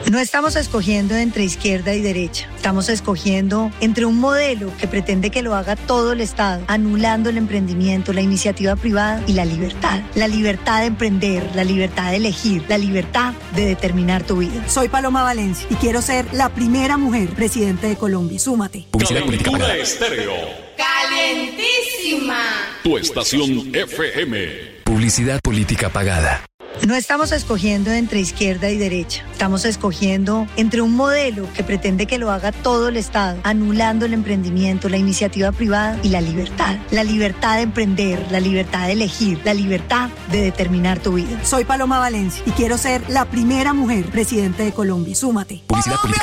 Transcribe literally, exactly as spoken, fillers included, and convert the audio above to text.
No estamos escogiendo entre izquierda y derecha. Estamos escogiendo entre un modelo que pretende que lo haga todo el Estado, anulando el emprendimiento, la iniciativa privada y la libertad. La libertad de emprender, la libertad de elegir, la libertad de determinar tu vida. Soy Paloma Valencia y quiero ser la primera mujer presidente de Colombia. Súmate. Publicidad política pagada. Estéreo. Calientísima. Tu estación F M. Publicidad política pagada. No estamos escogiendo entre izquierda y derecha. Estamos escogiendo entre un modelo que pretende que lo haga todo el Estado, anulando el emprendimiento, la iniciativa privada y la libertad. La libertad de emprender, la libertad de elegir, la libertad de determinar tu vida. Soy Paloma Valencia y quiero ser la primera mujer presidente de Colombia. Súmate. Publicidad política